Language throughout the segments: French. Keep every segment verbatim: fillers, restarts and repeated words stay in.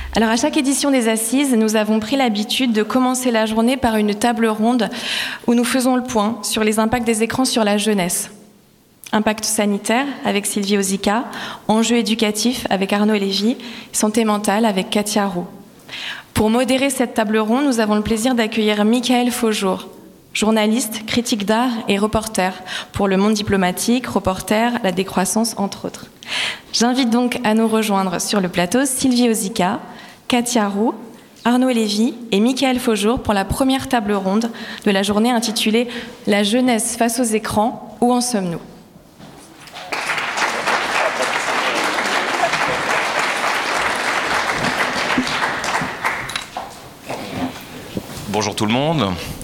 Alors à chaque édition des Assises, nous avons pris l'habitude de commencer la journée par une table ronde où nous faisons le point sur les impacts des écrans sur la jeunesse. Impact sanitaire avec Sylvie Ozika, enjeux éducatifs avec Arnaud Lévy, santé mentale avec Katia Roux. Pour modérer cette table ronde, nous avons le plaisir d'accueillir Michael Faujour, journaliste, critique d'art et reporter pour Le Monde diplomatique, Reporter, La Décroissance, entre autres. J'invite donc à nous rejoindre sur le plateau Sylvie Ozika, Katia Roux, Arnaud Lévy et Michael Faujour pour la première table ronde de la journée intitulée « La jeunesse face aux écrans, où en sommes-nous » Bonjour tout le monde.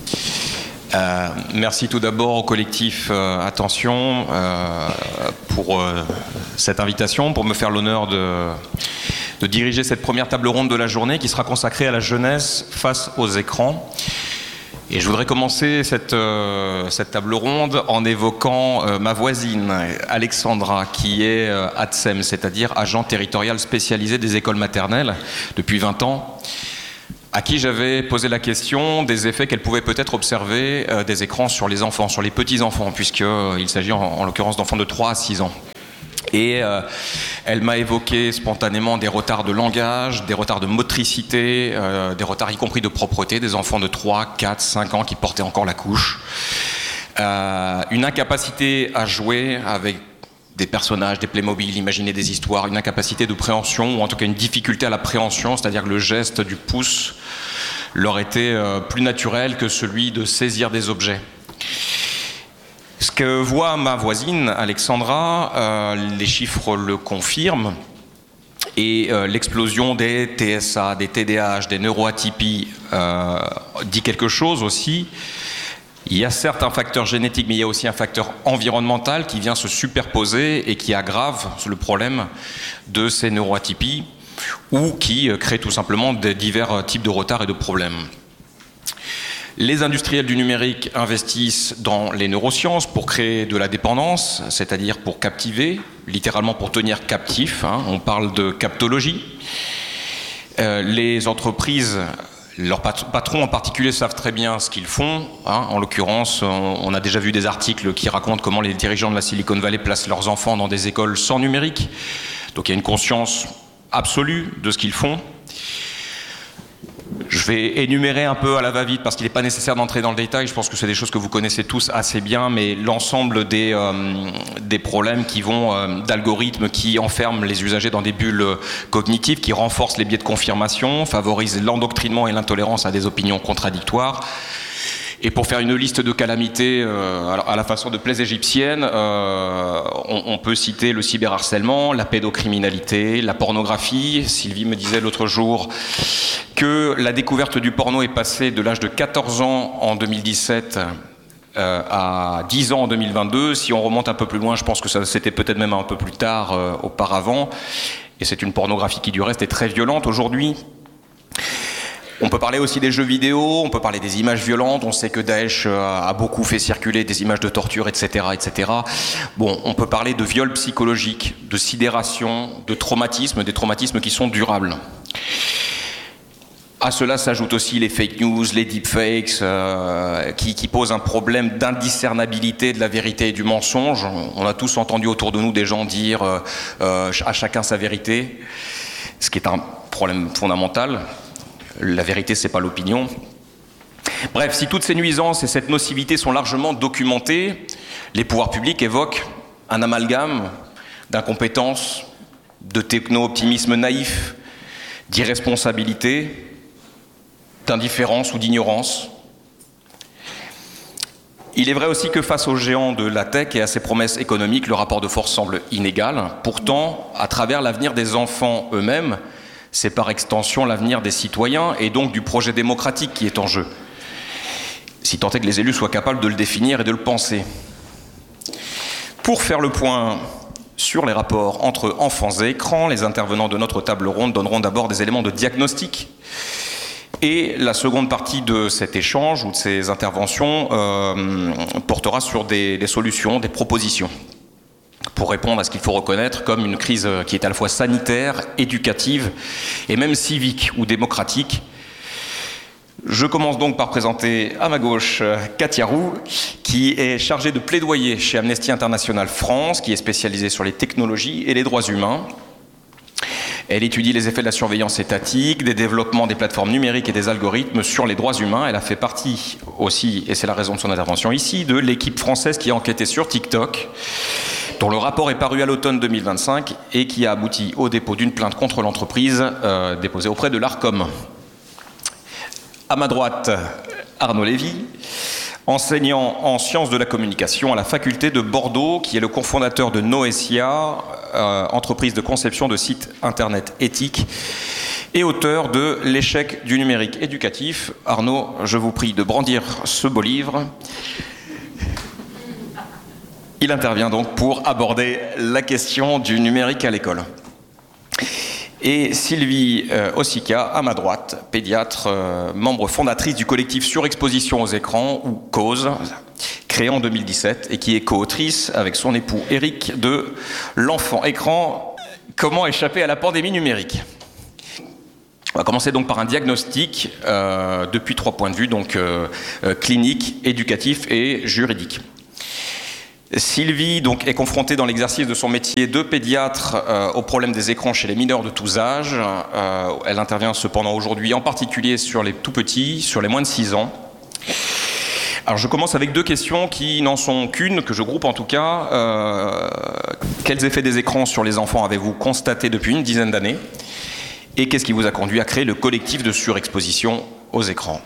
Euh, merci tout d'abord au collectif euh, Attention euh, pour euh, cette invitation, pour me faire l'honneur de, de diriger cette première table ronde de la journée qui sera consacrée à la jeunesse face aux écrans. Et je voudrais commencer cette, euh, cette table ronde en évoquant euh, ma voisine Alexandra, qui est euh, A T S E M, c'est-à-dire agent territorial spécialisé des écoles maternelles depuis vingt ans. À qui j'avais posé la question des effets qu'elle pouvait peut-être observer euh, des écrans sur les enfants, sur les petits-enfants, puisqu'il euh, s'agit en, en l'occurrence d'enfants de trois à six ans. Et euh, elle m'a évoqué spontanément des retards de langage, des retards de motricité, euh, des retards y compris de propreté, des enfants de trois, quatre, cinq ans qui portaient encore la couche. Euh, une incapacité à jouer avec des personnages, des Playmobil, imaginer des histoires, une incapacité de préhension, ou en tout cas une difficulté à la préhension, c'est-à-dire que le geste du pouce leur était euh, plus naturel que celui de saisir des objets. Ce que voit ma voisine, Alexandra, euh, les chiffres le confirment, et euh, l'explosion des T S A, des T D A H, des neuroatypies euh, dit quelque chose aussi. Il y a certes un facteur génétique, mais il y a aussi un facteur environnemental qui vient se superposer et qui aggrave le problème de ces neuroatypies ou qui crée tout simplement des divers types de retards et de problèmes. Les industriels du numérique investissent dans les neurosciences pour créer de la dépendance, c'est-à-dire pour captiver, littéralement pour tenir captif, hein, on parle de captologie. Euh, les entreprises Leurs patrons en particulier savent très bien ce qu'ils font. Hein. En l'occurrence, on a déjà vu des articles qui racontent comment les dirigeants de la Silicon Valley placent leurs enfants dans des écoles sans numérique. Donc il y a une conscience absolue de ce qu'ils font. Je vais énumérer un peu à la va-vite parce qu'il n'est pas nécessaire d'entrer dans le détail. Je pense que c'est des choses que vous connaissez tous assez bien, mais l'ensemble des, euh, des problèmes qui vont euh, d'algorithmes qui enferment les usagers dans des bulles cognitives, qui renforcent les biais de confirmation, favorisent l'endoctrinement et l'intolérance à des opinions contradictoires. Et pour faire une liste de calamités euh, à la façon de plaies égyptiennes, euh, on, on peut citer le cyberharcèlement, la pédocriminalité, la pornographie. Sylvie me disait l'autre jour que la découverte du porno est passée de l'âge de quatorze ans en deux mille dix-sept euh, à dix ans en deux mille vingt-deux. Si on remonte un peu plus loin, je pense que ça, c'était peut-être même un peu plus tard euh, auparavant. Et c'est une pornographie qui du reste est très violente aujourd'hui. On peut parler aussi des jeux vidéo, on peut parler des images violentes. On sait que Daesh a beaucoup fait circuler des images de torture, et cetera, et cetera. Bon, on peut parler de viols psychologiques, de sidération, de traumatismes, des traumatismes qui sont durables. À cela s'ajoutent aussi les fake news, les deepfakes, euh, qui, qui posent un problème d'indiscernabilité de la vérité et du mensonge. On a tous entendu autour de nous des gens dire euh, euh, à chacun sa vérité, ce qui est un problème fondamental. La vérité, c'est pas l'opinion. Bref, si toutes ces nuisances et cette nocivité sont largement documentées, les pouvoirs publics évoquent un amalgame d'incompétence, de techno-optimisme naïf, d'irresponsabilité, d'indifférence ou d'ignorance. Il est vrai aussi que face aux géants de la tech et à ses promesses économiques, le rapport de force semble inégal. Pourtant, à travers l'avenir des enfants eux-mêmes, c'est par extension l'avenir des citoyens et donc du projet démocratique qui est en jeu, si tant est que les élus soient capables de le définir et de le penser. Pour faire le point sur les rapports entre enfants et écrans, les intervenants de notre table ronde donneront d'abord des éléments de diagnostic. Et la seconde partie de cet échange ou de ces interventions euh, portera sur des, des solutions, des propositions. pour répondre à ce qu'il faut reconnaître comme une crise qui est à la fois sanitaire, éducative et même civique ou démocratique. Je commence donc par présenter à ma gauche Katia Roux, qui est chargée de plaidoyer chez Amnesty International France, qui est spécialisée sur les technologies et les droits humains. Elle étudie les effets de la surveillance étatique, des développements des plateformes numériques et des algorithmes sur les droits humains. Elle a fait partie aussi, et c'est la raison de son intervention ici, de l'équipe française qui a enquêté sur TikTok, dont le rapport est paru à l'automne deux mille vingt-cinq et qui a abouti au dépôt d'une plainte contre l'entreprise euh, déposée auprès de l'Arcom. À ma droite, Arnaud Lévy, enseignant en sciences de la communication à la faculté de Bordeaux, qui est le cofondateur de Noesia, euh, entreprise de conception de sites internet éthiques, et auteur de L'échec du numérique éducatif. Arnaud, je vous prie de brandir ce beau livre. Il intervient donc pour aborder la question du numérique à l'école. Et Sylvie euh, Ossica, à ma droite, pédiatre, euh, membre fondatrice du collectif Surexposition aux écrans, ou CAUSE, créé en deux mille dix-sept, et qui est co-autrice avec son époux Eric de L'enfant écran, comment échapper à la pandémie numérique. On va commencer donc par un diagnostic euh, depuis trois points de vue, donc euh, euh, clinique, éducatif et juridique. Sylvie donc, est confrontée dans l'exercice de son métier de pédiatre euh, au problème des écrans chez les mineurs de tous âges. Euh, elle intervient cependant aujourd'hui en particulier sur les tout petits, sur les moins de six ans. Alors je commence avec deux questions qui n'en sont qu'une, que je groupe en tout cas. Euh, quels effets des écrans sur les enfants avez-vous constaté depuis une dizaine d'années? Et qu'est-ce qui vous a conduit à créer le collectif de surexposition aux écrans?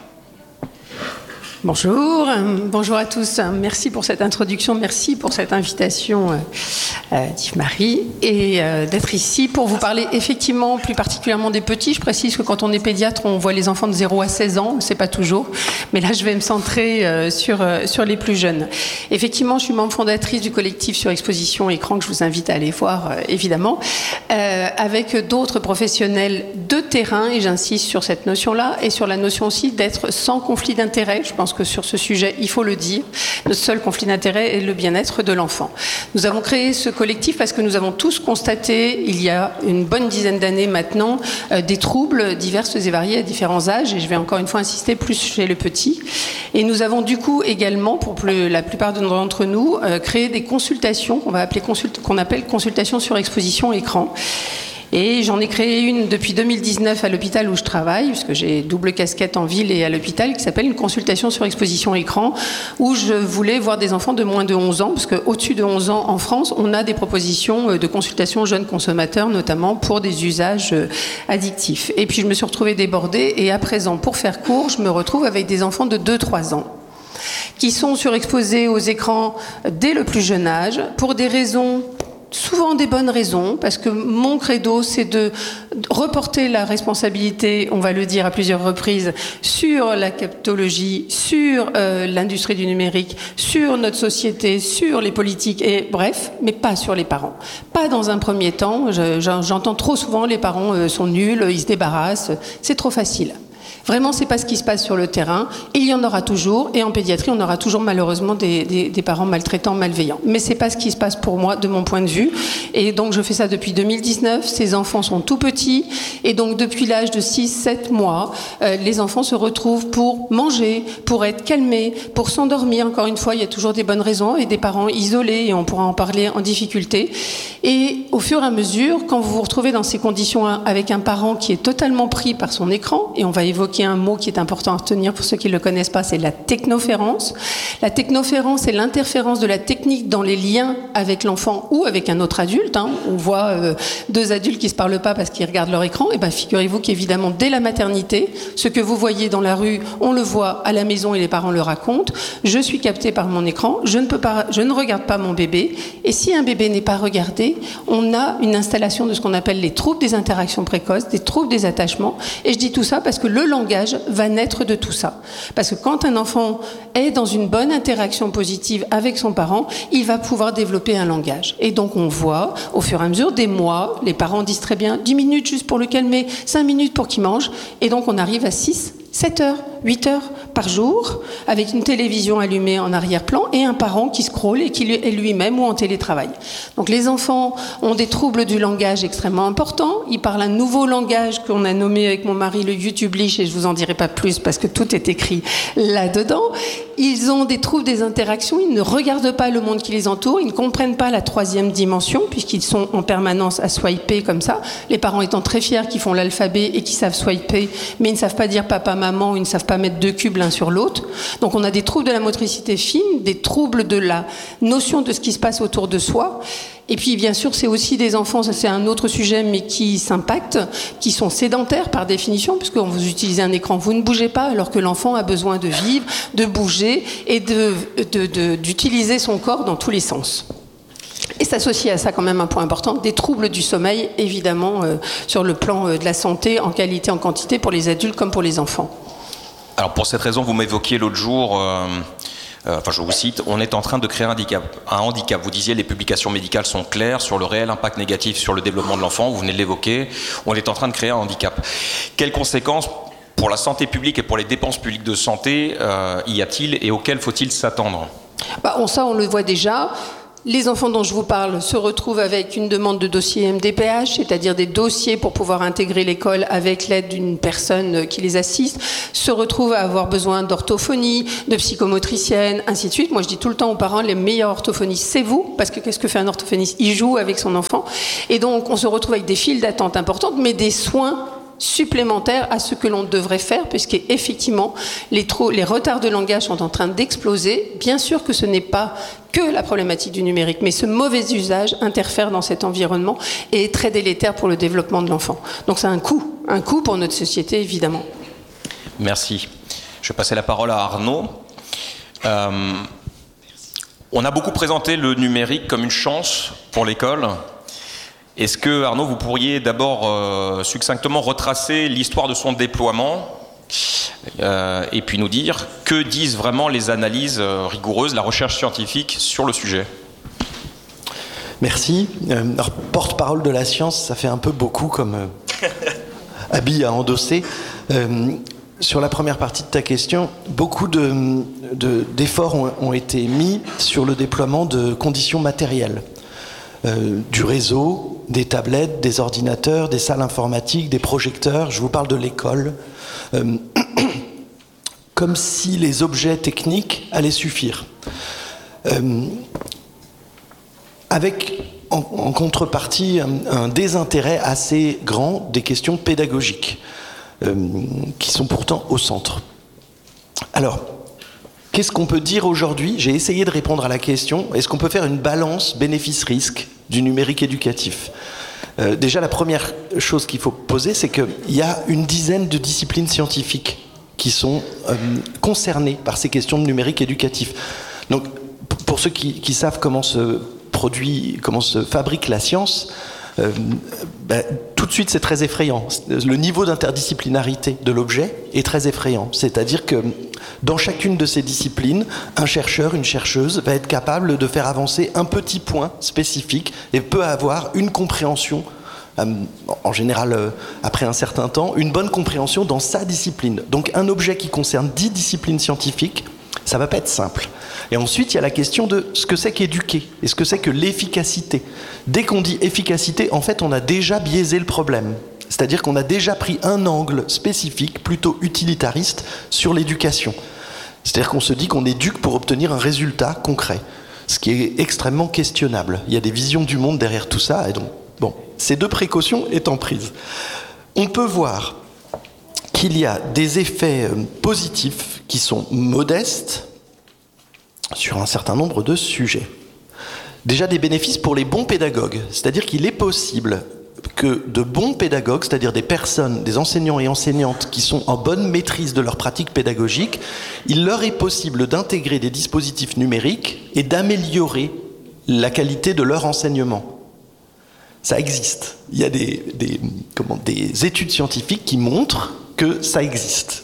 Bonjour, bonjour à tous. Merci pour cette introduction, merci pour cette invitation, euh, Yves-Marie, et euh, d'être ici pour vous parler effectivement plus particulièrement des petits. Je précise que quand on est pédiatre, on voit les enfants de zéro à seize ans, c'est pas toujours, mais là je vais me centrer euh, sur, euh, sur les plus jeunes. Effectivement, je suis membre fondatrice du collectif Surexposition Écran, que je vous invite à aller voir, euh, évidemment, euh, avec d'autres professionnels de terrain, et j'insiste sur cette notion-là, et sur la notion aussi d'être sans conflit d'intérêt. Je pense que sur ce sujet, il faut le dire, notre seul conflit d'intérêt est le bien-être de l'enfant. Nous avons créé ce collectif parce que nous avons tous constaté, il y a une bonne dizaine d'années maintenant, euh, des troubles divers et variés à différents âges, et je vais encore une fois insister plus chez le petit. Et nous avons du coup également, pour plus, la plupart d'entre nous, euh, créé des consultations qu'on va appeler consult- qu'on appelle consultations sur exposition écran. Et j'en ai créé une depuis deux mille dix-neuf à l'hôpital où je travaille, puisque j'ai double casquette en ville et à l'hôpital, qui s'appelle une consultation sur exposition écran, où je voulais voir des enfants de moins de onze ans, parce qu'au-dessus de onze ans en France, on a des propositions de consultation jeunes consommateurs, notamment pour des usages addictifs. Et puis je me suis retrouvée débordée, et à présent, pour faire court, je me retrouve avec des enfants de deux à trois ans, qui sont surexposés aux écrans dès le plus jeune âge, pour des raisons... souvent des bonnes raisons, parce que mon credo, c'est de reporter la responsabilité, on va le dire à plusieurs reprises, sur la captologie, sur euh, l'industrie du numérique, sur notre société, sur les politiques, et bref, mais pas sur les parents. Pas dans un premier temps. Je, j'entends trop souvent les parents euh, sont nuls, ils se débarrassent, c'est trop facile. Vraiment, c'est pas ce qui se passe sur le terrain. Il y en aura toujours, et en pédiatrie, on aura toujours malheureusement des, des, des parents maltraitants, malveillants. Mais c'est pas ce qui se passe pour moi, de mon point de vue. Et donc, je fais ça depuis deux mille dix-neuf. Ces enfants sont tout petits, et donc depuis l'âge de six à sept mois, euh, les enfants se retrouvent pour manger, pour être calmés, pour s'endormir. Encore une fois, il y a toujours des bonnes raisons, et des parents isolés, et on pourra en parler, en difficulté. Et au fur et à mesure, quand vous vous retrouvez dans ces conditions avec un parent qui est totalement pris par son écran, et on va évoquer un mot qui est important à retenir pour ceux qui ne le connaissent pas, c'est la technoférence. La technoférence, c'est l'interférence de la technique dans les liens avec l'enfant ou avec un autre adulte. Hein. On voit euh, deux adultes qui ne se parlent pas parce qu'ils regardent leur écran. Et bien, figurez-vous qu'évidemment, dès la maternité, ce que vous voyez dans la rue, on le voit à la maison et les parents le racontent. Je suis captée par mon écran, je ne peux pas, je ne regarde pas mon bébé. Et si un bébé n'est pas regardé, on a une installation de ce qu'on appelle les troubles des interactions précoces, des troubles des attachements. Et je dis tout ça parce que le langage va naître de tout ça. Parce que quand un enfant est dans une bonne interaction positive avec son parent, il va pouvoir développer un langage. Et donc on voit, au fur et à mesure des mois, les parents disent très bien dix minutes juste pour le calmer, cinq minutes pour qu'il mange, et donc on arrive à six, sept heures, huit heures, par jour, avec une télévision allumée en arrière-plan et un parent qui scrolle et qui est lui-même ou en télétravail. Donc les enfants ont des troubles du langage extrêmement importants. Ils parlent un nouveau langage qu'on a nommé avec mon mari le YouTubelish, et je vous en dirai pas plus parce que tout est écrit là-dedans. Ils ont des troubles des interactions, ils ne regardent pas le monde qui les entoure, ils ne comprennent pas la troisième dimension puisqu'ils sont en permanence à swiper comme ça. Les parents étant très fiers qu'ils font l'alphabet et qu'ils savent swiper, mais ils ne savent pas dire papa, maman, ils ne savent pas mettre deux cubes l'un sur l'autre. Donc on a des troubles de la motricité fine, des troubles de la notion de ce qui se passe autour de soi. Et puis bien sûr, c'est aussi des enfants, ça c'est un autre sujet, mais qui s'impactent, qui sont sédentaires par définition, puisque quand vous utilisez un écran, vous ne bougez pas, alors que l'enfant a besoin de vivre, de bouger et de, de, de, d'utiliser son corps dans tous les sens. Et s'associe à ça quand même un point important, des troubles du sommeil, évidemment, euh, sur le plan euh, de la santé, en qualité, en quantité, pour les adultes comme pour les enfants. Alors pour cette raison, vous m'évoquiez l'autre jour... Euh... Euh, enfin, je vous cite, on est en train de créer un handicap. Un handicap. Vous disiez, les publications médicales sont claires sur le réel impact négatif sur le développement de l'enfant. Vous venez de l'évoquer. On est en train de créer un handicap. Quelles conséquences pour la santé publique et pour les dépenses publiques de santé euh, y a-t-il et auxquelles faut-il s'attendre ? Bah, on, ça, on le voit déjà. Les enfants dont je vous parle se retrouvent avec une demande de dossier M D P H, c'est-à-dire des dossiers pour pouvoir intégrer l'école avec l'aide d'une personne qui les assiste, se retrouvent à avoir besoin d'orthophonie, de psychomotricienne, ainsi de suite. Moi, je dis tout le temps aux parents, les meilleurs orthophonistes, c'est vous, parce que qu'est-ce que fait un orthophoniste ? Il joue avec son enfant. Et donc, on se retrouve avec des files d'attente importantes, mais des soins supplémentaires à ce que l'on devrait faire, puisqu'effectivement, les, trop, les retards de langage sont en train d'exploser. Bien sûr que ce n'est pas que la problématique du numérique, mais ce mauvais usage interfère dans cet environnement et est très délétère pour le développement de l'enfant. Donc c'est un coût, un coût pour notre société, évidemment. Merci. Je vais passer la parole à Arnaud. Euh, on a beaucoup présenté le numérique comme une chance pour l'école. Est-ce que, Arnaud, vous pourriez d'abord euh, succinctement retracer l'histoire de son déploiement euh, et puis nous dire que disent vraiment les analyses euh, rigoureuses, la recherche scientifique sur le sujet ? Merci. Euh, alors, porte-parole de la science, ça fait un peu beaucoup comme euh, habit à endosser. Euh, sur la première partie de ta question, beaucoup de, de, d'efforts ont, ont été mis sur le déploiement de conditions matérielles. Euh, du réseau, des tablettes, des ordinateurs, des salles informatiques, des projecteurs, je vous parle de l'école, euh, comme si les objets techniques allaient suffire. Euh, avec en, en contrepartie un, un désintérêt assez grand des questions pédagogiques, euh, qui sont pourtant au centre. Alors, qu'est-ce qu'on peut dire aujourd'hui ? J'ai essayé de répondre à la question, est-ce qu'on peut faire une balance bénéfice-risque du numérique éducatif ? euh, Déjà, la première chose qu'il faut poser, c'est qu'il y a une dizaine de disciplines scientifiques qui sont euh, concernées par ces questions de numérique éducatif. Donc, pour ceux qui, qui savent comment se produit, comment se fabrique la science, Euh, ben, tout de suite c'est très effrayant. Le niveau d'interdisciplinarité de l'objet est très effrayant. C'est-à-dire que dans chacune de ces disciplines, un chercheur, une chercheuse va être capable de faire avancer un petit point spécifique et peut avoir une compréhension, euh, en général euh, après un certain temps, une bonne compréhension dans sa discipline. Donc un objet qui concerne dix disciplines scientifiques, ça ne va pas être simple. Et ensuite, il y a la question de ce que c'est qu'éduquer et ce que c'est que l'efficacité. Dès qu'on dit efficacité, en fait, on a déjà biaisé le problème. C'est-à-dire qu'on a déjà pris un angle spécifique, plutôt utilitariste, sur l'éducation. C'est-à-dire qu'on se dit qu'on éduque pour obtenir un résultat concret, ce qui est extrêmement questionnable. Il y a des visions du monde derrière tout ça, et donc, bon, ces deux précautions étant prises, on peut voir qu'il y a des effets positifs qui sont modestes sur un certain nombre de sujets. Déjà des bénéfices pour les bons pédagogues, c'est-à-dire qu'il est possible que de bons pédagogues, c'est-à-dire des personnes, des enseignants et enseignantes qui sont en bonne maîtrise de leur pratique pédagogique, il leur est possible d'intégrer des dispositifs numériques et d'améliorer la qualité de leur enseignement. Ça existe. Il y a des, des, comment, des études scientifiques qui montrent que ça existe.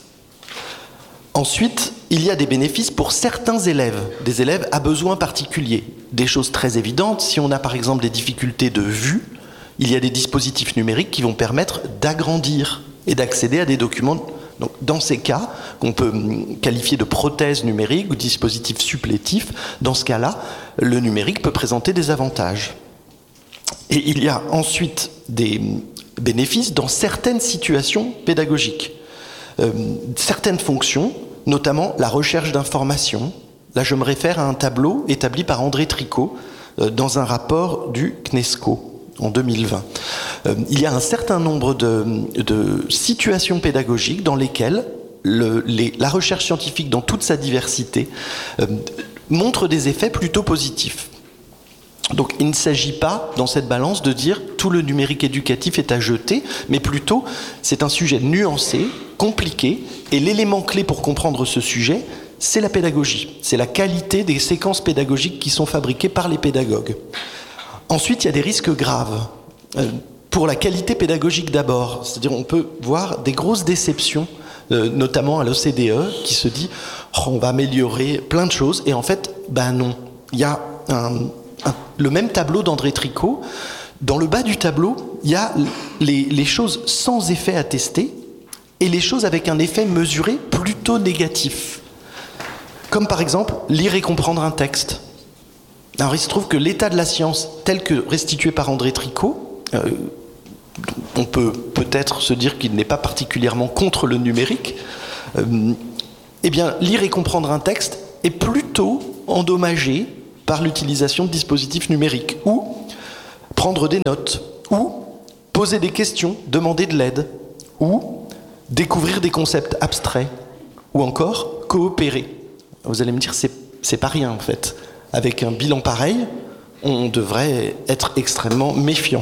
Ensuite, il y a des bénéfices pour certains élèves, des élèves à besoins particuliers. Des choses très évidentes, si on a par exemple des difficultés de vue, il y a des dispositifs numériques qui vont permettre d'agrandir et d'accéder à des documents Donc, dans ces cas, qu'on peut qualifier de prothèse numérique ou dispositif supplétif, dans ce cas-là, le numérique peut présenter des avantages. Et il y a ensuite des bénéfices dans certaines situations pédagogiques. Euh, certaines fonctions, notamment la recherche d'informations. Là, je me réfère à un tableau établi par André Tricot euh, dans un rapport du CNESCO en deux mille vingt. Euh, il y a un certain nombre de, de situations pédagogiques dans lesquelles le, les, la recherche scientifique, dans toute sa diversité, euh, montre des effets plutôt positifs. Donc il ne s'agit pas, dans cette balance, de dire tout le numérique éducatif est à jeter, mais plutôt c'est un sujet nuancé, compliqué, et l'élément clé pour comprendre ce sujet, c'est la pédagogie. C'est la qualité des séquences pédagogiques qui sont fabriquées par les pédagogues. Ensuite, il y a des risques graves. Euh, pour la qualité pédagogique d'abord, c'est-à-dire on peut voir des grosses déceptions, euh, notamment à l'O C D E, qui se dit oh, on va améliorer plein de choses, et en fait, ben non. Il y a un, un, le même tableau d'André Tricot. Dans le bas du tableau, il y a les, les choses sans effet attesté et les choses avec un effet mesuré plutôt négatif. Comme par exemple, lire et comprendre un texte. Alors il se trouve que l'état de la science, tel que restitué par André Tricot, euh, on peut peut-être se dire qu'il n'est pas particulièrement contre le numérique, euh, eh bien, lire et comprendre un texte est plutôt endommagé par l'utilisation de dispositifs numériques, ou prendre des notes, ou poser des questions, demander de l'aide, ou découvrir des concepts abstraits, ou encore coopérer. Vous allez me dire, c'est, c'est pas rien en fait. Avec un bilan pareil, on devrait être extrêmement méfiant.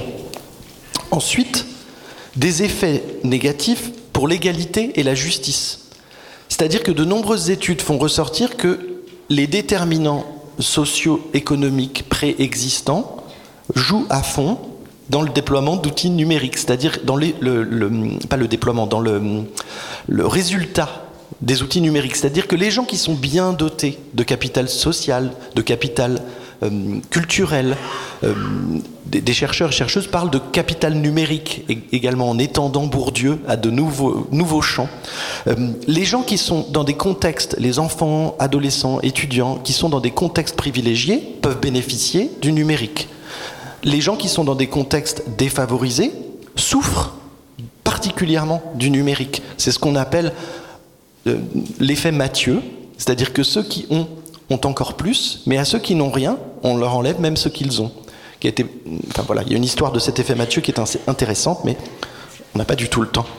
Ensuite, des effets négatifs pour l'égalité et la justice. C'est-à-dire que de nombreuses études font ressortir que les déterminants socio-économiques préexistants jouent à fond dans le déploiement d'outils numériques, c'est-à-dire dans les, le, le, pas le déploiement, dans le, le résultat des outils numériques. C'est-à-dire que les gens qui sont bien dotés de capital social, de capital euh, culturel, euh, des, des chercheurs et chercheuses parlent de capital numérique également, en étendant Bourdieu à de nouveaux, nouveaux champs. Euh, les gens qui sont dans des contextes, les enfants, adolescents, étudiants, qui sont dans des contextes privilégiés, peuvent bénéficier du numérique. Les gens qui sont dans des contextes défavorisés souffrent particulièrement du numérique. C'est ce qu'on appelle euh, l'effet Mathieu, c'est-à-dire que ceux qui ont, ont encore plus, mais à ceux qui n'ont rien, on leur enlève même ce qu'ils ont. Qui a été, enfin voilà, il y a une histoire de cet effet Mathieu qui est assez intéressante, mais on n'a pas du tout le temps.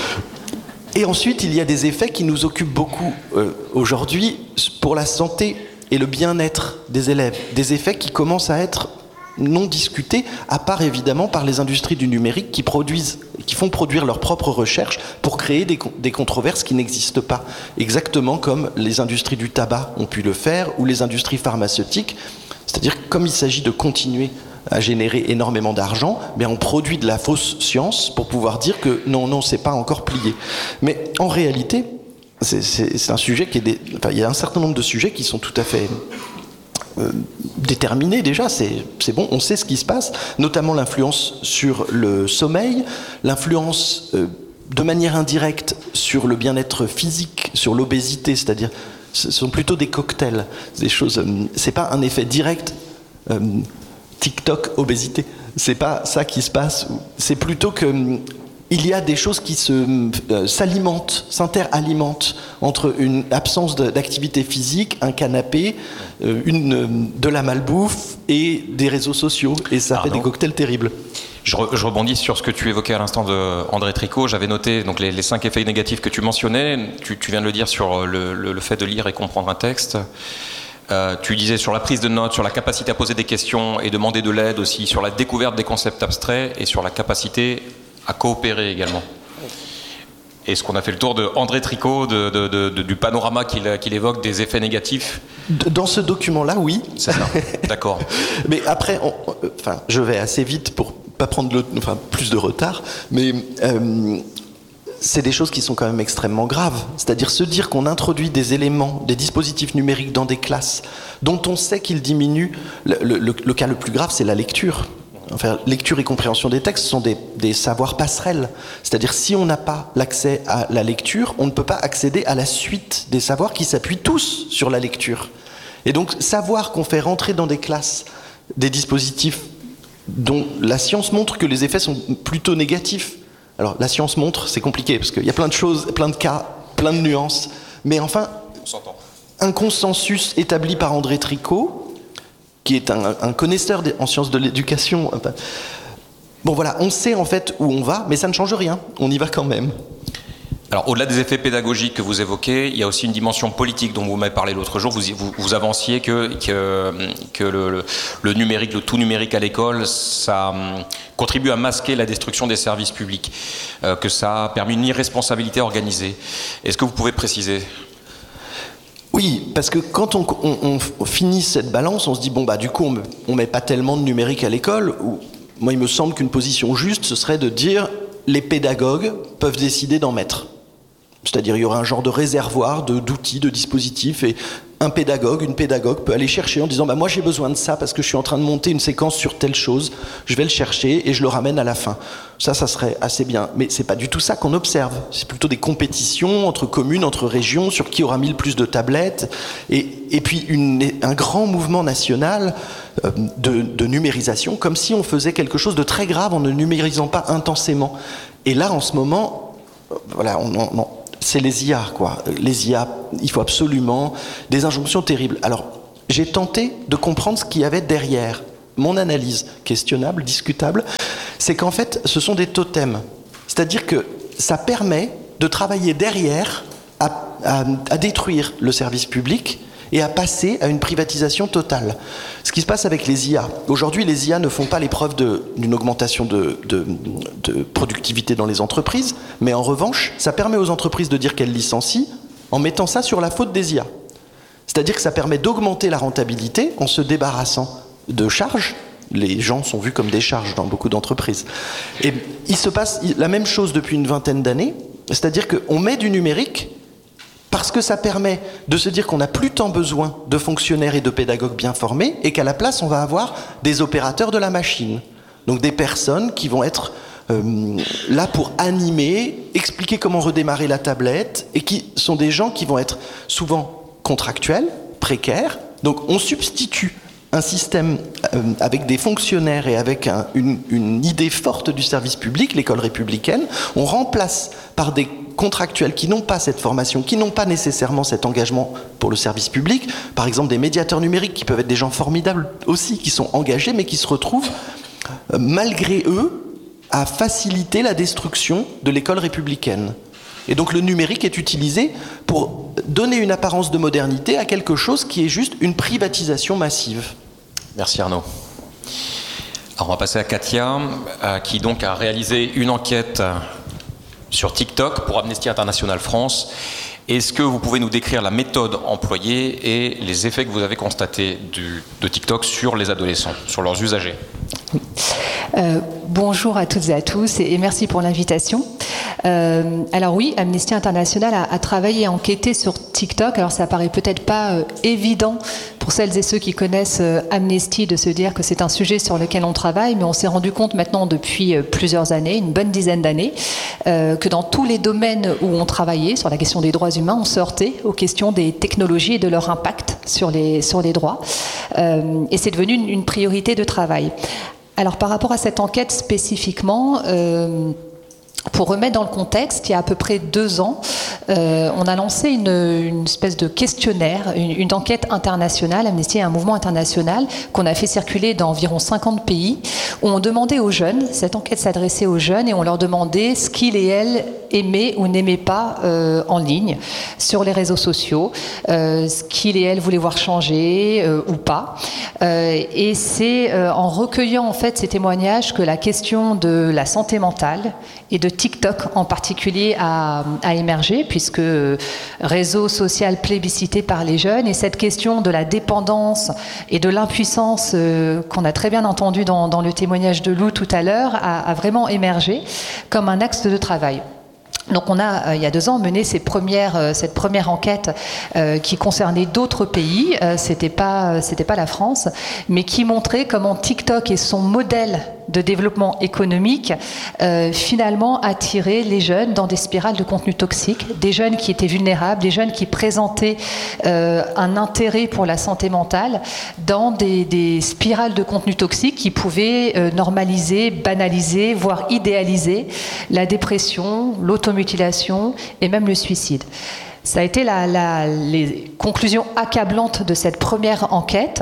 Et ensuite, il y a des effets qui nous occupent beaucoup euh, aujourd'hui pour la santé et le bien-être des élèves. Des effets qui commencent à être non discutés, à part évidemment par les industries du numérique qui produisent, qui font produire leurs propres recherches pour créer des, des controverses qui n'existent pas. Exactement comme les industries du tabac ont pu le faire, ou les industries pharmaceutiques. C'est-à-dire que comme il s'agit de continuer à générer énormément d'argent, bien on produit de la fausse science pour pouvoir dire que non, non, c'est pas encore plié. Mais en réalité, c'est, c'est, c'est un sujet qui est des, enfin, il y a un certain nombre de sujets qui sont tout à fait euh, déterminés déjà. C'est, c'est bon, on sait ce qui se passe, notamment l'influence sur le sommeil, l'influence euh, de manière indirecte sur le bien-être physique, sur l'obésité, c'est-à-dire ce sont plutôt des cocktails, des choses. Euh, c'est pas un effet direct. Euh, TikTok, obésité, c'est pas ça qui se passe. C'est plutôt que hum, il y a des choses qui se euh, s'alimentent, s'interalimentent entre une absence de, d'activité physique, un canapé, euh, une, euh, de la malbouffe et des réseaux sociaux. Et ça Arnaud. fait des cocktails terribles. Je, re, je rebondis sur ce que tu évoquais à l'instant de André Tricot. J'avais noté donc, les, les cinq effets négatifs que tu mentionnais. Tu, tu viens de le dire sur le, le, le fait de lire et comprendre un texte. Euh, tu disais sur la prise de notes, sur la capacité à poser des questions et demander de l'aide aussi, sur la découverte des concepts abstraits et sur la capacité à coopérer également. Est-ce qu'on a fait le tour de André Tricot, de, de, de, de, du panorama qu'il, qu'il évoque des effets négatifs ? Dans ce document-là, oui. C'est ça, d'accord. Mais après, on, enfin, je vais assez vite pour pas prendre le, enfin, plus de retard, mais... Euh, c'est des choses qui sont quand même extrêmement graves. C'est-à-dire se dire qu'on introduit des éléments, des dispositifs numériques dans des classes dont on sait qu'ils diminuent. Le, le, le cas le plus grave, c'est la lecture. enfin, lecture et compréhension des textes sont des, des savoirs passerelles. C'est-à-dire, si on n'a pas l'accès à la lecture, on ne peut pas accéder à la suite des savoirs qui s'appuient tous sur la lecture. Et donc, savoir qu'on fait rentrer dans des classes des dispositifs dont la science montre que les effets sont plutôt négatifs. Alors, la science montre, c'est compliqué, parce qu'il y a plein de choses, plein de cas, plein de nuances. Mais enfin, on s'entend. Un consensus établi par André Tricot, qui est un, un connaisseur en sciences de l'éducation. Bon voilà, on sait en fait où on va, mais ça ne change rien, on y va quand même. Alors, au-delà des effets pédagogiques que vous évoquez, il y a aussi une dimension politique dont vous m'avez parlé l'autre jour. Vous, vous, vous avanciez que, que, que le, le, le numérique, le tout numérique à l'école, ça um, contribue à masquer la destruction des services publics, euh, que ça a permis une irresponsabilité organisée. Est-ce que vous pouvez préciser ? Oui, parce que quand on, on, on finit cette balance, on se dit, bon, bah, du coup, on ne met pas tellement de numérique à l'école. Ou, moi, il me semble qu'une position juste, ce serait de dire, les pédagogues peuvent décider d'en mettre. C'est-à-dire il y aura un genre de réservoir de, d'outils, de dispositifs, et un pédagogue, une pédagogue peut aller chercher en disant bah, « moi j'ai besoin de ça parce que je suis en train de monter une séquence sur telle chose, je vais le chercher et je le ramène à la fin ». Ça, ça serait assez bien. Mais c'est pas du tout ça qu'on observe. C'est plutôt des compétitions entre communes, entre régions, sur qui aura mis le plus de tablettes, et, et puis une, un grand mouvement national euh, de, de numérisation, comme si on faisait quelque chose de très grave en ne numérisant pas intensément. Et là, en ce moment, voilà, on, on, on c'est les I A, quoi. Les I A, il faut absolument des injonctions terribles. Alors, j'ai tenté de comprendre ce qu'il y avait derrière. Mon analyse, questionnable, discutable, c'est qu'en fait, ce sont des totems. C'est-à-dire que ça permet de travailler derrière à, à, à détruire le service public et à passer à une privatisation totale. Ce qui se passe avec les I A. Aujourd'hui, les I A ne font pas les preuves de, d'une augmentation de, de, de productivité dans les entreprises, mais en revanche, ça permet aux entreprises de dire qu'elles licencient en mettant ça sur la faute des I A. C'est-à-dire que ça permet d'augmenter la rentabilité en se débarrassant de charges. Les gens sont vus comme des charges dans beaucoup d'entreprises. Et il se passe la même chose depuis une vingtaine d'années, c'est-à-dire qu'on met du numérique parce que ça permet de se dire qu'on n'a plus tant besoin de fonctionnaires et de pédagogues bien formés et qu'à la place, on va avoir des opérateurs de la machine. Donc des personnes qui vont être euh, là pour animer, expliquer comment redémarrer la tablette et qui sont des gens qui vont être souvent contractuels, précaires. Donc on substitue un système euh, avec des fonctionnaires et avec un, une, une idée forte du service public, l'école républicaine. On remplace par des contractuels qui n'ont pas cette formation, qui n'ont pas nécessairement cet engagement pour le service public, par exemple des médiateurs numériques qui peuvent être des gens formidables aussi, qui sont engagés mais qui se retrouvent euh, malgré eux à faciliter la destruction de l'école républicaine. Et donc le numérique est utilisé pour donner une apparence de modernité à quelque chose qui est juste une privatisation massive. Merci Arnaud. Alors on va passer à Katia, euh, qui donc a réalisé une enquête sur TikTok pour Amnesty International France. Est-ce que vous pouvez nous décrire la méthode employée et les effets que vous avez constatés du, de TikTok sur les adolescents, sur leurs usagers ? Euh, bonjour à toutes et à tous et, et merci pour l'invitation. Euh, alors oui, Amnesty International a, a travaillé et enquêté sur TikTok. Alors ça paraît peut-être pas euh, évident pour celles et ceux qui connaissent euh, Amnesty de se dire que c'est un sujet sur lequel on travaille, mais on s'est rendu compte maintenant depuis euh, plusieurs années, une bonne dizaine d'années, euh, que dans tous les domaines où on travaillait sur la question des droits humains, on se heurtait aux questions des technologies et de leur impact sur les, sur les droits. Euh, et c'est devenu une, une priorité de travail. Alors par rapport à cette enquête spécifiquement, euh, pour remettre dans le contexte, il y a à peu près deux ans, euh, on a lancé une, une espèce de questionnaire, une, une enquête internationale. Amnesty est un mouvement international qu'on a fait circuler dans environ cinquante pays, où on demandait aux jeunes, cette enquête s'adressait aux jeunes, et on leur demandait ce qu'ils et elles aimaient ou n'aimaient pas euh, en ligne, sur les réseaux sociaux, euh, ce qu'ils et elles voulaient voir changer euh, ou pas. Euh, et c'est euh, en recueillant en fait ces témoignages que la question de la santé mentale et de TikTok en particulier a, a émergé, puisque réseau social plébiscité par les jeunes, et cette question de la dépendance et de l'impuissance euh, qu'on a très bien entendu dans, dans le témoignage de Lou tout à l'heure a, a vraiment émergé comme un axe de travail. Donc on a, euh, il y a deux ans, mené ces premières, euh, cette première enquête euh, qui concernait d'autres pays, euh, c'était pas, c'était pas la France, mais qui montrait comment TikTok et son modèle de développement économique, euh, finalement attirer les jeunes dans des spirales de contenu toxique, des jeunes qui étaient vulnérables, des jeunes qui présentaient euh, un intérêt pour la santé mentale dans des, des spirales de contenu toxique qui pouvaient euh, normaliser, banaliser, voire idéaliser la dépression, l'automutilation et même le suicide. Ça a été la, la, les conclusions accablantes de cette première enquête.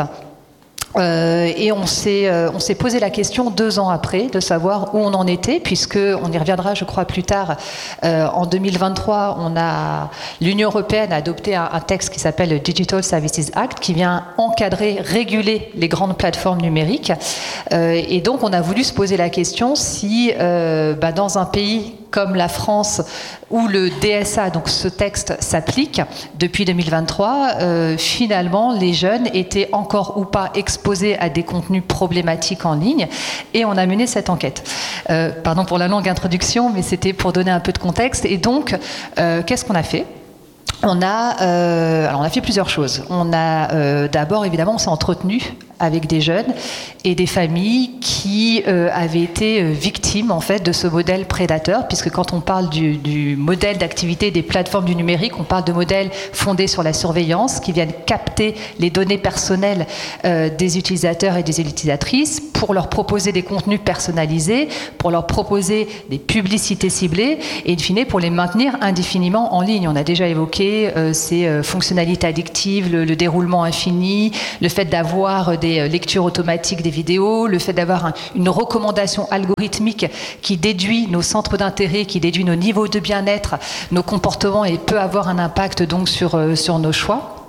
Euh, et on s'est, euh, on s'est posé la question deux ans après de savoir où on en était, puisque on y reviendra, je crois, plus tard. Euh, en deux mille vingt-trois, on a l'Union européenne a adopté un, un texte qui s'appelle le Digital Services Act, qui vient encadrer, réguler les grandes plateformes numériques. Euh, et donc, on a voulu se poser la question si, euh, bah, dans un pays comme la France, où le D S A, donc ce texte, s'applique depuis deux mille vingt-trois, euh, finalement, les jeunes étaient encore ou pas exposés à des contenus problématiques en ligne, et on a mené cette enquête. Euh, pardon pour la longue introduction, mais c'était pour donner un peu de contexte. Et donc, euh, qu'est-ce qu'on a fait ? On a, euh, alors on a fait plusieurs choses. On a euh, d'abord, évidemment, on s'est entretenu avec des jeunes et des familles qui euh, avaient été victimes en fait de ce modèle prédateur, puisque quand on parle du, du modèle d'activité des plateformes du numérique, on parle de modèles fondés sur la surveillance, qui viennent capter les données personnelles euh, des utilisateurs et des utilisatrices pour leur proposer des contenus personnalisés, pour leur proposer des publicités ciblées et in fine pour les maintenir indéfiniment en ligne. On a déjà évoqué euh, ces euh, fonctionnalités addictives, le, le déroulement infini, le fait d'avoir des des lectures automatiques des vidéos, le fait d'avoir un, une recommandation algorithmique qui déduit nos centres d'intérêt, qui déduit nos niveaux de bien-être, nos comportements et peut avoir un impact donc sur, euh, sur nos choix.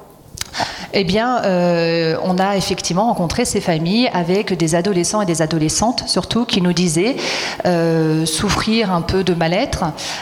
Eh bien, euh, on a effectivement rencontré ces familles avec des adolescents et des adolescentes, surtout, qui nous disaient euh, souffrir un peu de mal-être.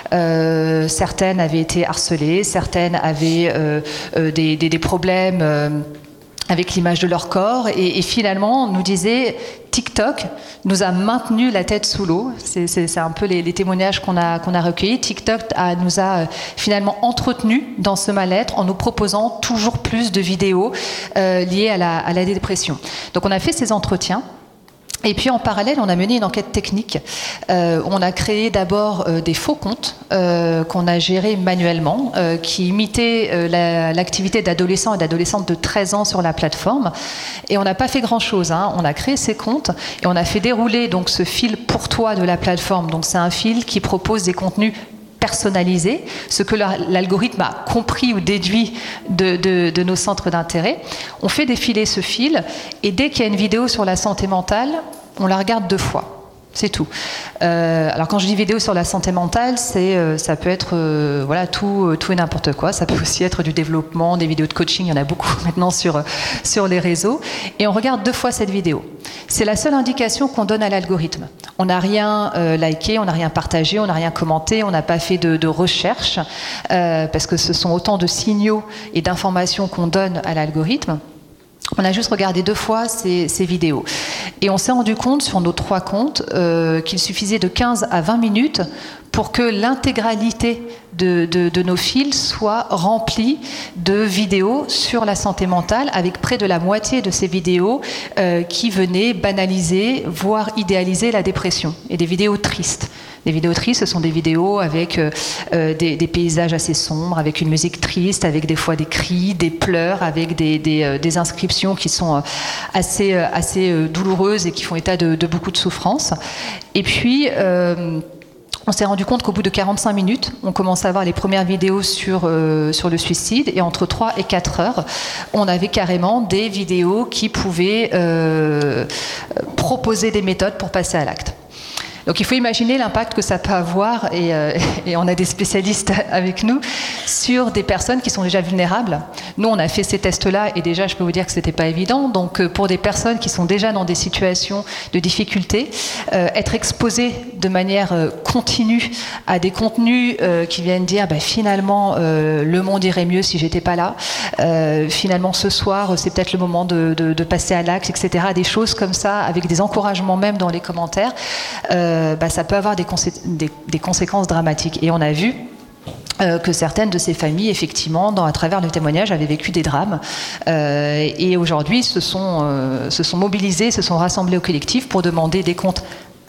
Euh, certaines avaient été harcelées, certaines avaient euh, euh, des, des, des problèmes euh, avec l'image de leur corps, et, et finalement on nous disait TikTok nous a maintenu la tête sous l'eau. C'est, c'est, c'est un peu les, les témoignages qu'on a, qu'on a recueillis. TikTok a, nous a euh, finalement entretenus dans ce mal-être en nous proposant toujours plus de vidéos euh, liées à la, à la dépression. Donc on a fait ces entretiens. Et puis en parallèle, on a mené une enquête technique. Euh, on a créé d'abord euh, des faux comptes euh, qu'on a gérés manuellement, euh, qui imitaient euh, la, l'activité d'adolescents et d'adolescentes de treize ans sur la plateforme. Et on n'a pas fait grand-chose. Hein. On a créé ces comptes et on a fait dérouler donc ce fil pour toi de la plateforme. Donc c'est un fil qui propose des contenus personnalisé, ce que l'algorithme a compris ou déduit de, de, de nos centres d'intérêt. On fait défiler ce fil et dès qu'il y a une vidéo sur la santé mentale, on la regarde deux fois. C'est tout. Euh, alors quand je dis vidéo sur la santé mentale, c'est, euh, ça peut être euh, voilà, tout, tout et n'importe quoi. Ça peut aussi être du développement, des vidéos de coaching. Il y en a beaucoup maintenant sur, sur les réseaux. Et on regarde deux fois cette vidéo. C'est la seule indication qu'on donne à l'algorithme. On n'a rien euh, liké, on n'a rien partagé, on n'a rien commenté, on n'a pas fait de, de recherche, euh, parce que ce sont autant de signaux et d'informations qu'on donne à l'algorithme. On a juste regardé deux fois ces, ces vidéos. Et on s'est rendu compte sur nos trois comptes euh, qu'il suffisait de quinze à vingt minutes pour que l'intégralité de, de, de nos fils soit remplie de vidéos sur la santé mentale, avec près de la moitié de ces vidéos euh, qui venaient banaliser, voire idéaliser la dépression, et des vidéos tristes. Les vidéos tristes, ce sont des vidéos avec euh, des, des paysages assez sombres, avec une musique triste, avec des fois des cris, des pleurs, avec des, des, euh, des inscriptions qui sont euh, assez, euh, assez euh, douloureuses et qui font état de, de beaucoup de souffrance. Et puis, euh, on s'est rendu compte qu'au bout de quarante-cinq minutes, on commençait à avoir les premières vidéos sur, euh, sur le suicide, et entre trois et quatre heures, on avait carrément des vidéos qui pouvaient euh, proposer des méthodes pour passer à l'acte. Donc il faut imaginer l'impact que ça peut avoir, et, euh, et on a des spécialistes avec nous, sur des personnes qui sont déjà vulnérables. Nous, on a fait ces tests-là, et déjà, je peux vous dire que c'était pas évident. Donc euh, pour des personnes qui sont déjà dans des situations de difficulté, euh, être exposées de manière euh, continue à des contenus euh, qui viennent dire bah, finalement, euh, le monde irait mieux si j'étais pas là, euh, finalement ce soir, c'est peut-être le moment de, de, de passer à l'acte, et cetera. Des choses comme ça, avec des encouragements même dans les commentaires. Euh, Bah, ça peut avoir des, consé- des, des conséquences dramatiques. Et on a vu euh, que certaines de ces familles, effectivement, dans, à travers le témoignage, avaient vécu des drames. Euh, et aujourd'hui, se sont, euh, se sont mobilisées, se sont rassemblées au collectif pour demander des comptes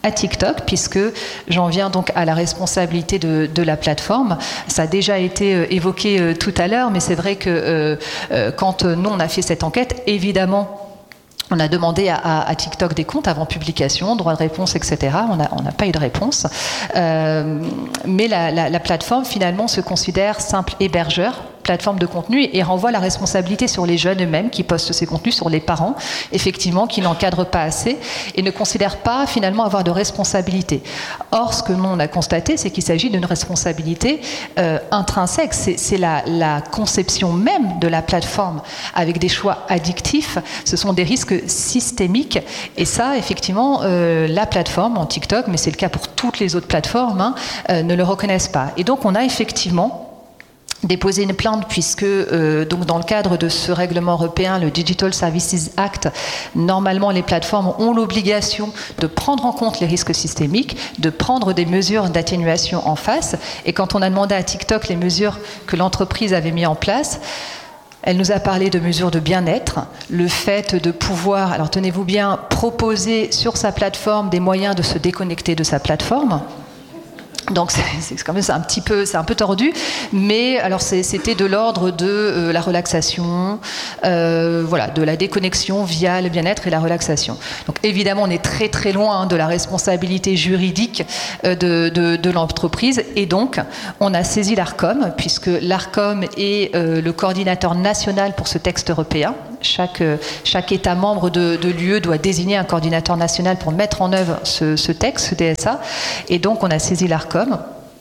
à TikTok, puisque j'en viens donc à la responsabilité de, de la plateforme. Ça a déjà été euh, évoqué euh, tout à l'heure, mais c'est vrai que euh, euh, quand euh, nous on a fait cette enquête, évidemment, on a demandé à, à, à TikTok des comptes avant publication, droit de réponse, et cetera. On n'a on n'a pas eu de réponse. Euh, mais la, la, la plateforme, finalement, se considère simple hébergeur, plateforme de contenu, et renvoie la responsabilité sur les jeunes eux-mêmes qui postent ces contenus, sur les parents, effectivement, qui n'encadrent pas assez et ne considèrent pas, finalement, avoir de responsabilité. Or, ce que nous, on a constaté, c'est qu'il s'agit d'une responsabilité euh, intrinsèque. C'est, c'est la, la conception même de la plateforme avec des choix addictifs. Ce sont des risques systémique. Et ça, effectivement, euh, la plateforme, en TikTok, mais c'est le cas pour toutes les autres plateformes, hein, euh, ne le reconnaissent pas. Et donc, on a effectivement déposé une plainte puisque, euh, donc dans le cadre de ce règlement européen, le Digital Services Act, normalement, les plateformes ont l'obligation de prendre en compte les risques systémiques, de prendre des mesures d'atténuation en face. Et quand on a demandé à TikTok les mesures que l'entreprise avait mises en place, elle nous a parlé de mesures de bien-être, le fait de pouvoir, alors tenez-vous bien, proposer sur sa plateforme des moyens de se déconnecter de sa plateforme. Donc c'est, c'est quand même c'est un petit peu, c'est un peu tordu, mais alors c'est, c'était de l'ordre de euh, la relaxation, euh, voilà, de la déconnexion via le bien-être et la relaxation. Donc évidemment, on est très très loin hein, de la responsabilité juridique euh, de, de, de l'entreprise, et donc on a saisi l'ARCOM, puisque l'ARCOM est euh, le coordinateur national pour ce texte européen. Chaque, chaque État membre de, de l'U E doit désigner un coordinateur national pour mettre en œuvre ce, ce texte, ce D S A, et donc on a saisi l'ARCOM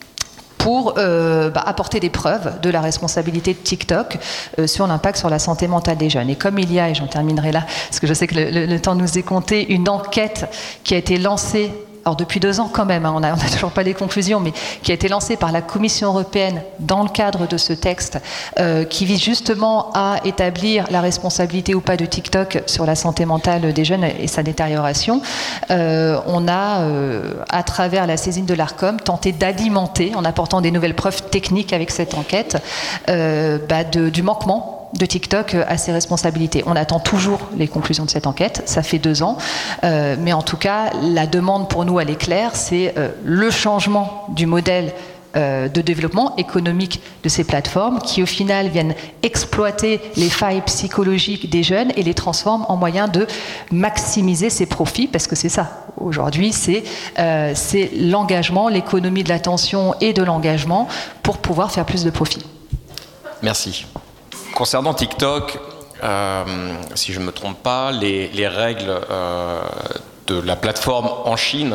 pour euh, bah, apporter des preuves de la responsabilité de TikTok euh, sur l'impact sur la santé mentale des jeunes. Et comme il y a, et j'en terminerai là, parce que je sais que le, le, le temps nous est compté, une enquête qui a été lancée, alors depuis deux ans quand même, hein, on n'a toujours pas les conclusions, mais qui a été lancée par la Commission européenne dans le cadre de ce texte, euh, qui vise justement à établir la responsabilité ou pas de TikTok sur la santé mentale des jeunes et sa détérioration. Euh, on a, euh, à travers la saisine de l'ARCOM, tenté d'alimenter, en apportant des nouvelles preuves techniques avec cette enquête, euh, bah de, du manquement de TikTok à ses responsabilités. On attend toujours les conclusions de cette enquête, ça fait deux ans, euh, mais en tout cas, la demande pour nous, elle est claire, c'est euh, le changement du modèle euh, de développement économique de ces plateformes qui, au final, viennent exploiter les failles psychologiques des jeunes et les transforment en moyen de maximiser ses profits, parce que c'est ça. Aujourd'hui, c'est, euh, c'est l'engagement, l'économie de l'attention et de l'engagement pour pouvoir faire plus de profits. Merci. Concernant TikTok, euh, si je ne me trompe pas, les, les règles euh, de la plateforme en Chine,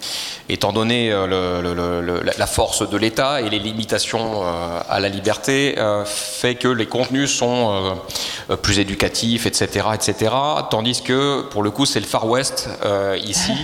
étant donné euh, le, le, le, la force de l'État et les limitations euh, à la liberté, euh, fait que les contenus sont euh, plus éducatifs, et cetera, et cetera. Tandis que, pour le coup, c'est le Far West euh, ici.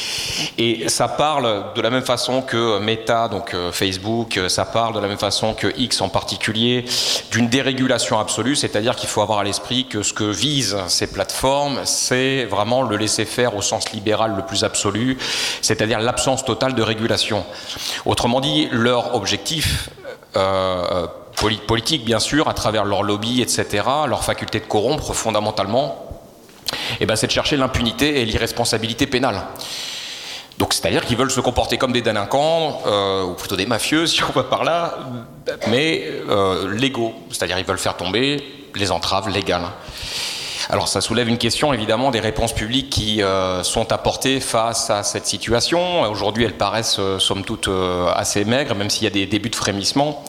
Et ça parle de la même façon que Meta, donc euh, Facebook, ça parle de la même façon que X en particulier, d'une dérégulation absolue, c'est-à-dire qu'il faut avoir à l'esprit que ce que visent ces plateformes, c'est vraiment le laisser-faire au sens libéral le plus absolu, c'est-à-dire l'absence totale de régulation. Autrement dit, leur objectif euh, politique, bien sûr, à travers leur lobby, et cetera, leur faculté de corrompre fondamentalement, eh ben, c'est de chercher l'impunité et l'irresponsabilité pénale. Donc, c'est-à-dire qu'ils veulent se comporter comme des délinquants, euh, ou plutôt des mafieux, si on va par là, mais euh, légaux. C'est-à-dire qu'ils veulent faire tomber les entraves légales. Alors, ça soulève une question, évidemment, des réponses publiques qui euh, sont apportées face à cette situation. Aujourd'hui, elles paraissent, euh, somme toute, euh, assez maigres, même s'il y a des débuts de frémissement.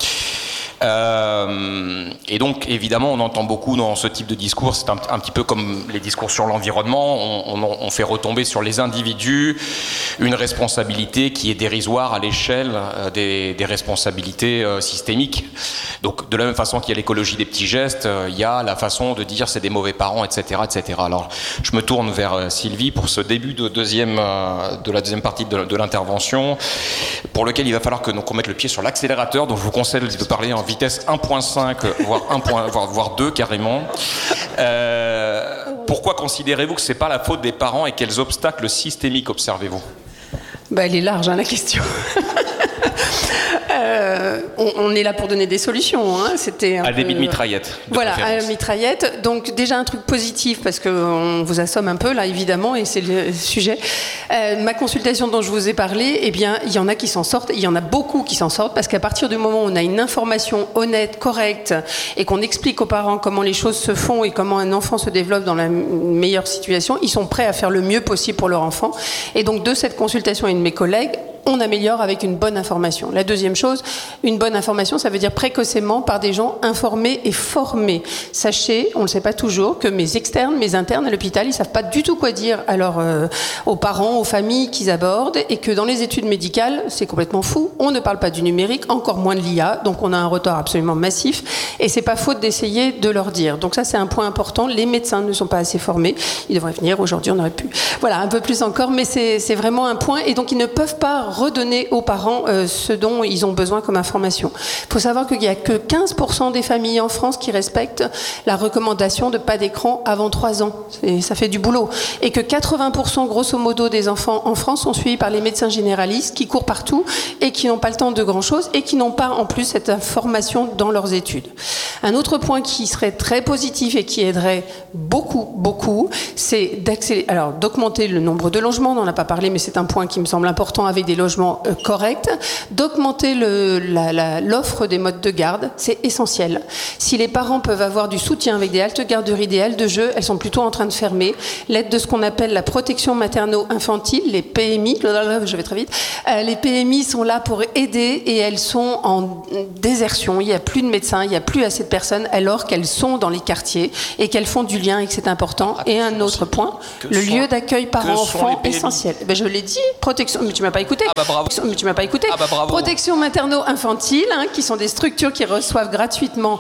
Euh, et donc, évidemment, on entend beaucoup dans ce type de discours, c'est un, un petit peu comme les discours sur l'environnement, on, on, on fait retomber sur les individus une responsabilité qui est dérisoire à l'échelle des, des responsabilités euh, systémiques. Donc, de la même façon qu'il y a l'écologie des petits gestes, euh, il y a la façon de dire c'est des mauvais parents, et cetera, et cetera. Alors, je me tourne vers euh, Sylvie pour ce début de, deuxième, euh, de la deuxième partie de, de l'intervention, pour lequel il va falloir que donc, on mette le pied sur l'accélérateur, donc je vous conseille de parler en vitesse un point cinq, voire, un, voire, voire deux carrément. Euh, pourquoi considérez-vous que ce n'est pas la faute des parents et quels obstacles systémiques observez-vous ? Bah, elle est large, hein, la question. euh, on, on est là pour donner des solutions. Hein. C'était un à peu... débit de mitraillette. De voilà, à la mitraillette. Donc déjà un truc positif, parce qu'on vous assomme un peu là, évidemment, et c'est le sujet. Euh, ma consultation dont je vous ai parlé, eh bien, il y en a qui s'en sortent, il y en a beaucoup qui s'en sortent, parce qu'à partir du moment où on a une information honnête, correcte, et qu'on explique aux parents comment les choses se font et comment un enfant se développe dans la meilleure situation, ils sont prêts à faire le mieux possible pour leur enfant. Et donc de cette consultation et de mes collègues, on améliore avec une bonne information. La deuxième chose, une bonne information, ça veut dire précocement par des gens informés et formés. Sachez, on ne le sait pas toujours, que mes externes, mes internes à l'hôpital, ils savent pas du tout quoi dire alors, euh, aux parents, aux familles qu'ils abordent, et que dans les études médicales, c'est complètement fou. On ne parle pas du numérique, encore moins de l'I A, donc on a un retard absolument massif, et c'est pas faute d'essayer de leur dire. Donc ça, c'est un point important. Les médecins ne sont pas assez formés. Ils devraient venir. Aujourd'hui, on aurait pu. Voilà, un peu plus encore, mais c'est, c'est vraiment un point, et donc ils ne peuvent pas redonner aux parents euh, ce dont ils ont besoin comme information. Il faut savoir qu'il n'y a que quinze pour cent des familles en France qui respectent la recommandation de pas d'écran avant trois ans. Et ça fait du boulot. Et que quatre-vingts pour cent grosso modo des enfants en France sont suivis par les médecins généralistes qui courent partout et qui n'ont pas le temps de grand-chose et qui n'ont pas en plus cette information dans leurs études. Un autre point qui serait très positif et qui aiderait beaucoup, beaucoup, c'est d'accélérer, alors d'augmenter le nombre de logements, on n'en a pas parlé, mais c'est un point qui me semble important avec des logements euh, corrects, d'augmenter le, la, la, l'offre des modes de garde, c'est essentiel. Si les parents peuvent avoir du soutien avec des haltes garderies, des haltes de jeu, elles sont plutôt en train de fermer. L'aide de ce qu'on appelle la protection materno-infantile, les P M I, je vais très vite, euh, les P M I sont là pour aider et elles sont en désertion. Il n'y a plus de médecins, il n'y a plus assez de personnes alors qu'elles sont dans les quartiers et qu'elles font du lien et que c'est important. Et un autre point, le lieu d'accueil parents-enfants essentiel. Ben, je l'ai dit, protection, mais tu m'as pas écouté. Ah bah bravo. Mais tu m'as pas écouté. Ah bah bravo. Protection materno-infantile, hein, qui sont des structures qui reçoivent gratuitement